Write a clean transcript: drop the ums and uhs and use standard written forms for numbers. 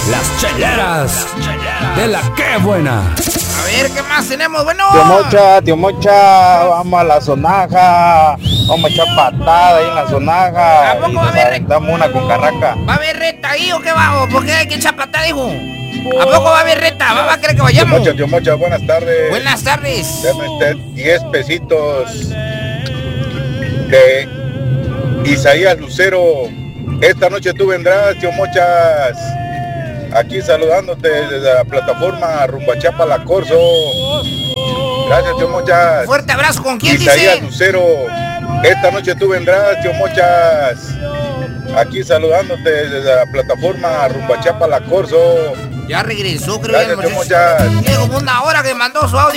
Las cheleras de la que buena. A ver, ¿qué más tenemos? Bueno. Tío Mocha, vamos a la sonaja. Vamos a echar patada ahí en la sonaja. ¿A poco y va a nos haber aventamos una con carraca. ¿Va a haber reta ahí o qué va? ¿Por qué hay que echar patada, hijo? ¿A poco va a haber reta? ¿Va a querer que vayamos? Tío Mocha, buenas tardes. Buenas tardes. Deme usted 10 pesitos de Isaías Lucero. Esta noche tú vendrás, tío Mochas. Aquí saludándote desde la plataforma rumbo a Chiapa Corzo. Gracias, tío Mochas. Fuerte abrazo. ¿Con quién Isaías dice? Lucero. Esta noche tú vendrás, tío Mochas. Aquí saludándote desde la plataforma rumbo a Chiapa Corzo. Ya regresó, creo. Gracias, tío Mochas. Tiene como una hora que mandó su audio.